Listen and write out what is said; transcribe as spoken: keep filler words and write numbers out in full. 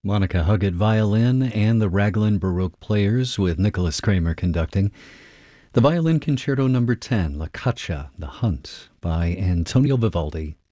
Monica Huggett violin and the Raglan Baroque Players with Nicholas Kramer conducting. The Violin Concerto number ten, La Caccia, The Hunt, by Antonio Vivaldi.